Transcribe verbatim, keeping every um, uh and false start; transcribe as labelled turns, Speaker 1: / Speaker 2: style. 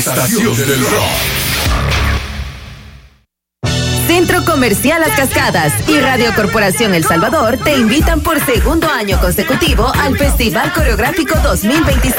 Speaker 1: estación del rock.
Speaker 2: Centro Comercial Las Cascadas y Radio Corporación El Salvador te invitan por segundo año consecutivo al Festival Coreográfico dos mil veintiséis.